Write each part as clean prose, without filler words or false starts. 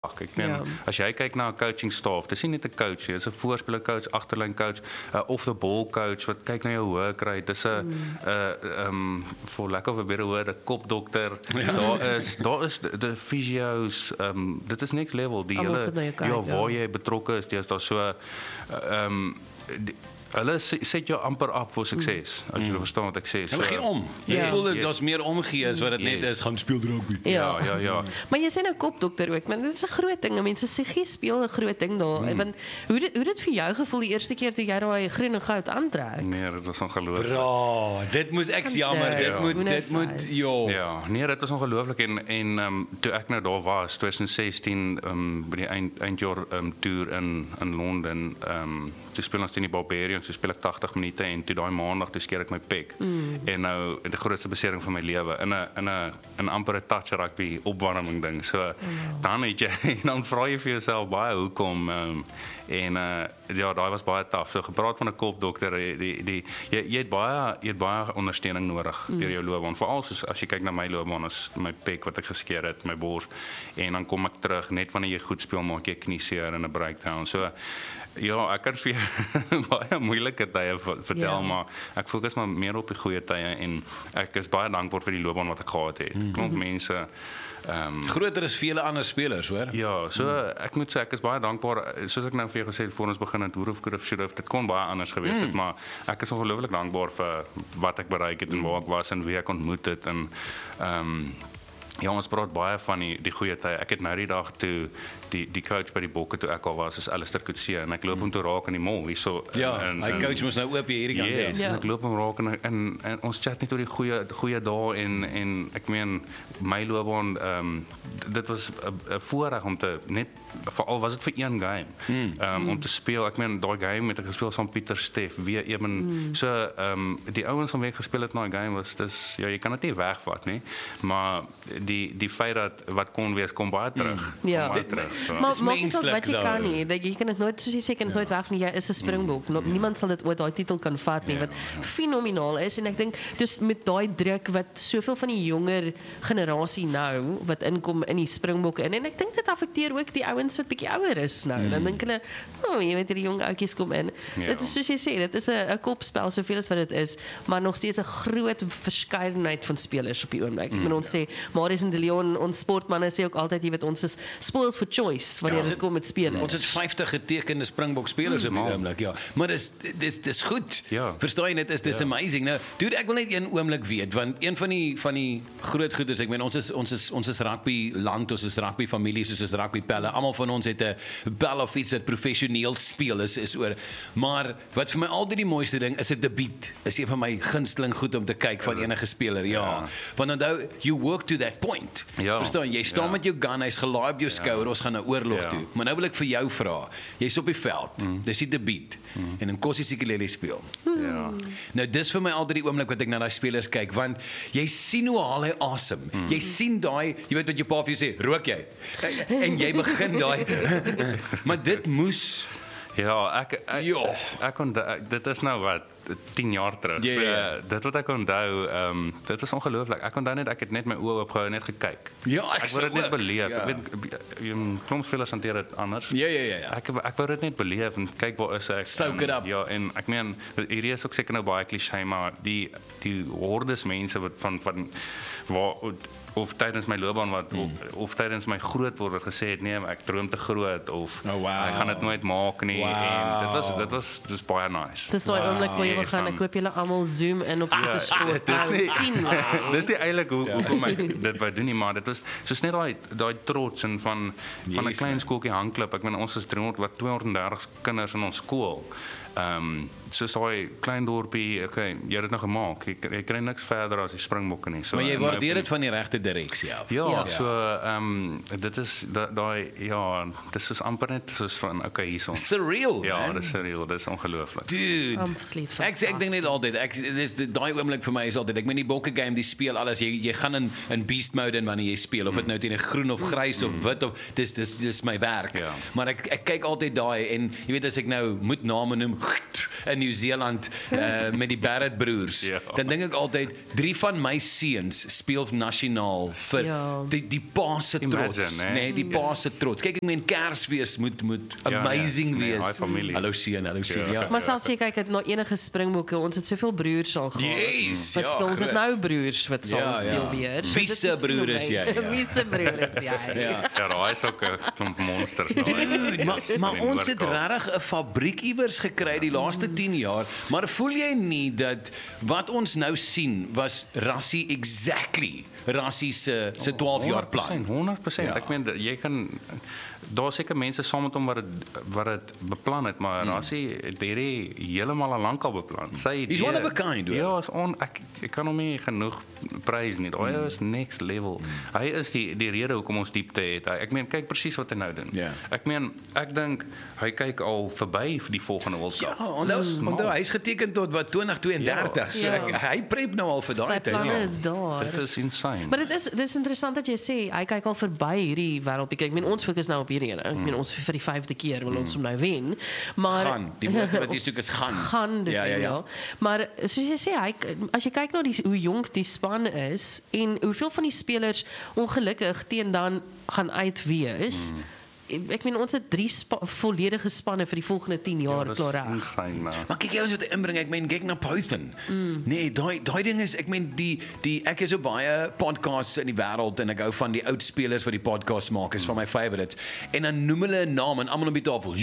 Ek meen, as jy kyk na 'n coaching staf, dis nie net 'n coach nie, dis 'n voorspeler coach, agterlyn coach, off the ball coach wat kyk na jou work rate, dis 'n for lack of a better word, 'n kopdokter. Daar is die physios, dit is next level, die hele waar jy betrokke is, dis daar so hulle set jou amper af vir sukses, as jy verstaan wat ek sê. Hulle gee om. Jy voel dit daar's meer omgee as wat dit net is, gaan speel rugby. Ja. Maar jy sê nou kopdokter ook, maar dit is 'n groot ding. Mense sê gee speel 'n groot ding daar. Want hoe dit vir jou gevoel die eerste keer toe jy daai groen en goud aantrek? Nee, dit was ongelooflik. Bra, dit moes ek jammer, dit moet Ja, nee, dit was ongelooflik en toe ek nou daar was 2016 by die eindjaar toer in Londen, toe speel ons teen die Barbarians, so speel ek 80 minute en toe daai maandag toe skeer ek my pek. En nou die grootste besering van my lewe in 'n amper 'n touch rugby opwarming ding. So dan het jy dan vra jy vir jouself baie hoekom ja, daai was baie taaf. So gepraat van 'n kopdokter, jy het baie ondersteuning nodig deur jou loopbaan. Veral soos as jy kyk na my loopbaan, as my pek wat ek geskeer het, my bors, en dan kom ek terug net wanneer jy goed speel, maak jy knie seer en 'n breakdown. So ja, ek kan vir jou baie moeilike tye vertel, maar ek fokus maar meer op die goeie tye en ek is baie dankbaar vir die loopbaan wat ek gehad het. Klomp mense groter as vele ander spelers, hoor. Ja, so ek moet sê ek is baie dankbaar, soos ek nou vir jou gesê het voor ons begin het, dit kon baie anders gewees het, maar ek is ongelooflik dankbaar vir wat ek bereik het en waar ek was en wie ek ontmoet het en ja, ons praat baie van die goeie tye. Ek het nou die dag toe die coach by die Bokke toe ek al was, is Alistair Coetzee, en ek loop hom toe raak in die mall hierso. Ja, hy coach moes nou oop hierdie kant hê. Ja, ek loop hom raak en ons chat net oor die goeie dae en ek meen my loopbaan, dit was 'n voorreg om te net veral was dit vir een game om te speel. Ek meen daai game het ek gespeel saam Pieter Steff, weer even so die ouens wat ek gespeel het na die game was dis ja, jy kan dit nie wegvat nie, maar die feit dat wat kon wees kom baie terug. Baie terug. So. Maar maak nie saak wat jy kan nie, dat jy kan dit nooit, soos jy sê, kan nooit weg nie, jy is 'n Springbok. Niemand sal dit ooit daai titel kan vat nie, wat fenomenaal is, en ek dink dus met daai druk wat soveel van die jonger generasie nou wat inkom in die Springbokke en ek dink dit affekteer ook die ouens wat bietjie ouer is nou. Dan dink hulle, jy weet hierdie jong ouetjies kom in. Dit is soos jy sê, dit is 'n kopspel soveel as wat dit is, maar nog steeds 'n groot verskeidenheid van spelers op die oomblik. Ek moet ons sê, Marius en De Leon, ons sportmanne sê ook altyd, jy weet, ons is spoiled for choice wanneer dit kom met spelers. Ons het 50 getekende Springbok spelers op die oomblik, ja. Maar dis goed. Verstaan jy, dit is amazing. Nou, dude, ek wil net een oomblik weet, want een van die groot goedes, ek meen ons is rugby land, ons is rugby familie, soos is rugby pelle. Almal van ons het 'n pel of iets wat professioneel speel is oor. Maar wat vir my altyd die mooiste ding is 'n debuut. Is een van my gunsteling goed om te kyk van enige speler. Ja. Want onthou, you work to that point. Verstaan jy staan met jou gun, hy's gelaai op jou skouer, ons gaan na oorlog toe. Maar nou wil ek vir jou vra. Jy's op die veld. Dis die debuut. En dan Nkosi Sikeleli speel. Nou dis vir my altyd die oomblik wat ek na daai spelers kyk, want jy sien hoe haal hy asem. Jy sien daai, jy weet wat jou pa vir jou sê, rook jy? En jy begin daai maar dit moes ek onthou, dit is nou wat 10 jaar terug. Dit wat ek onthou, dit was ongelooflik. Ek onthou net ek het net my oë oopgehou en net gekyk. Ek wou dit net beleef. Ek weet klomp spelers hanteer dit anders. Ek wou dit net beleef en kyk waar is ek. Soak it up. Ja, en ek meen hierdie is ook seker nou baie klise, maar die hordes mense wat van waar of tydens my loopbaan of tydens my grootword gesê het nee, ek droom te groot of ek gaan dit nooit maak nie en dit was baie nice. Dis daai oomblik waar jy wil gaan, ek hoop julle almal zoom in op Supersport. Dis nie eintlik hoekom ek dit wou doen nie, maar dit was soos net daai trots en van 'n klein skooltjie hangklub. Ek meen ons is 230 kinders in ons skool. Soos daai klein dorpie, okay, jy het dit nou gemaak. Jy kry niks verder as die Springbokke nie. So, maar jy waardeer dit van die regte direksie af. Dit is daai dit is amper net soos van okay, hierson. Surreal. Ja, dit is surreal, dit is ongelooflik. Dude. Ek dink net altyd, dis daai oomblik vir my is altyd. Ek meen die Bokke game, die speel alles jy gaan in beast mode en wanneer jy speel of dit nou teen 'n groen of grys of wit of dis my werk. Maar ek kyk altyd daai en jy weet as ek nou moet name noem, in Nieu-Seeland met die Barrett broers. Dan dink ek altyd 3 van my seuns speel nasionaal vir die pa se trots, nee, die pa se trots. Kyk, ek meen Kersfees moet amazing wees. Hallo seun, ja. Maar selfs jy kyk na enige Springbokke, ons het soveel broers al gehad. Yes, wat speel ons het nou broers wat saam speel weer. Wie se broer is jy? Wie se broer is jy? Ja, daai is ook 'n klomp monsters nou. Dude, maar ons het regtig 'n fabriek iewers gekry die laaste 10 jaar, maar voel jy nie dat wat ons nou sien was Rassie exactly Rassie se 12 jaar plan? 100%. Ek meen jy kan daar seker mense saam met hom wat dit beplan het, maar Rassie het hierdie heeltemal al lank al beplan. He's one of a kind, hoor. Ja, ek kan hom nie genoeg prys nie. Hy is next level. Hy is die rede hoekom ons diepte het. Ek meen kyk presies wat hy nou doen. Ek dink hy kyk al verby vir die volgende World Cup. Ja, onthou hy's geteken tot wat 2032. So hy prep nou al vir daai tyd. Dit is insane. Maar dit is interessant dat jy sê hy kyk al verby hierdie wêreldbeker. Ek meen ons fokus nou op hierdie ene. Ek meen ons vir die 5de keer wil ons hom nou wen. Maar die woord wat jy soek is gaan. Ja. Maar soos jy sê, as jy kyk na hoe jonk die span is en hoeveel van die spelers ongelukkig teen dan gaan uit wees. Ek meen ons het 3 volledige spanne vir die volgende 10 jaar klaar reg. Maar kyk jy ons wat inbring, ek meen kyk na Pouthen. Nee, daai ding is ek meen ek is so baie podcasts in die wêreld en ek hou van die oud spelers wat die podcast maak is van my favorites. En dan noem hulle 'n naam en almal op die tafel.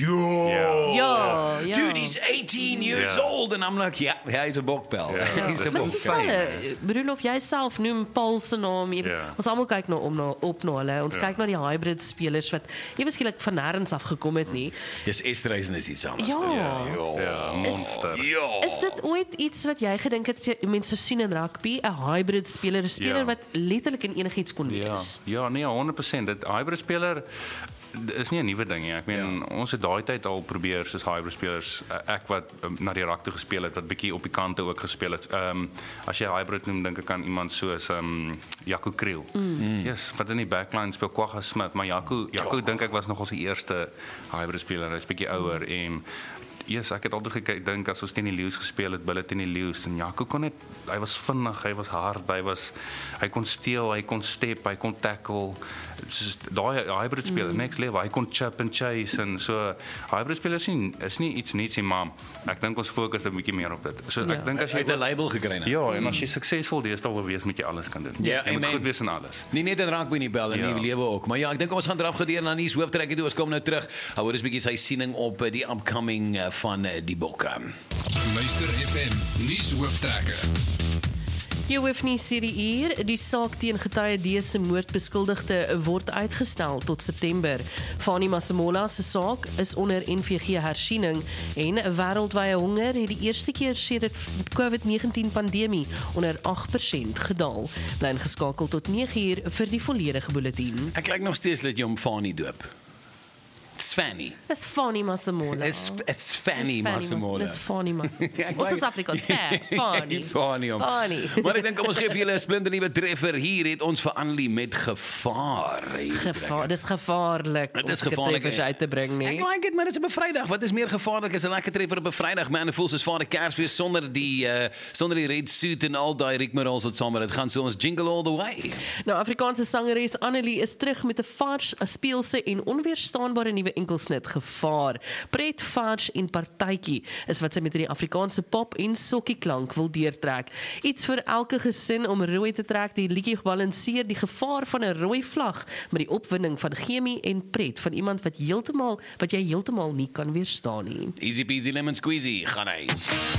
Ja. Dude, he's 18 years old and I'm like, he's a bokbel. He's a bokbel. Bedoel of jy self noem Paul se naam hier. Ons almal kyk op na hulle. Ons kyk na die hybrid spelers wat skielik van nêrens af gekom het nie. Dis Esterhuizen is iets anders. Ja, monster. Is dit ooit iets wat jy gedink het mense sien in rugby, 'n hybrid speler, 'n speler wat letterlik in enigiets kon wees? Ja, nee, 100%. Dit hybrid speler is nie 'n nuwe ding nie. Ek meen ons het daai tyd al probeer soos hybrid spelers. Ek wat na die rugby gespeel het, wat bietjie op die kante ook gespeel het. As jy hybrid noem, dink ek aan iemand soos Jaco Kriel. Yes, wat in die backline speel Kwagga Smith, maar Jaco dink ek was nog ons eerste hybrid speler. Hy's bietjie ouer en ek het altyd gedink as ons teen die Lions gespeel het, Bullet teen die Lions en Jaco kon net, hy was vinnig, hy was hard, hy kon steel, hy kon step, hy kon tackle. Daai hybrid speler next level, hy kon chip and chase en so hybrid spelers is nie iets niets nie, maar ek dink ons fokus 'n bietjie meer op dit. So ek dink as jy 'n label gekry het. Ja, en as jy suksesvol deesdae wil wees, moet jy alles kan doen. Jy moet goed wees in alles. Nie net in rugby nie, bel en in die lewe ook. Maar ek dink ons gaan draf gedeer na nuus hooftrek toe. Ons kom nou terug. Hou eens 'n bietjie sy siening op die upcoming van die Bokke. Luister FM nuus hooftrekke. Jy hoef nie hier, die saak teen getuie D se moordbeskuldigde word uitgestel tot September. Fani Masemola se saak is onder NVG hersiening en wêreldwye honger het die eerste keer sedert COVID-19 pandemie onder 8% gedaal. Bly ingeskakel tot 9:00 vir die volledige bulletin. Ek kyk nog steeds dat jy hom Fani doop. It's Fanny. It's Fani Masemola. It's Fanny Masemola. It's Fani Masemola. Wat is Afrikaans? Fani. Fani. Maar ek dink kom ons gee vir julle 'n splinte nuwe treffer. Hier het ons vir Annelie met gevaar. Dis gevaarlik. Dit is gevaarlik om uit te bring, nee. Ek like dit, maar dit is 'n bevrydag. Wat is meer gevaarlik as 'n lekker treffer op 'n Vrydag? Man, voel soos Vader Kersfees sonder die red suit en al daai rigmarols wat saam met dit gaan. So ons jingle all the way. Nou, Afrikaanse sangeres Annelie is terug met 'n vars, speelse en onweerstaanbare nuwe enkelsnit Gevaar. Pret, vars en partytjie is wat sy met hierdie Afrikaanse pop en sokkieklank wil deurtrek. Iets vir elke gesin om rooi te trek. Die liedjie gebalanseer die gevaar van 'n rooi vlag met die opwinding van chemie en pret van iemand wat jy heeltemal nie kan weerstaan nie. Easy peasy lemon squeezy, gaan hy.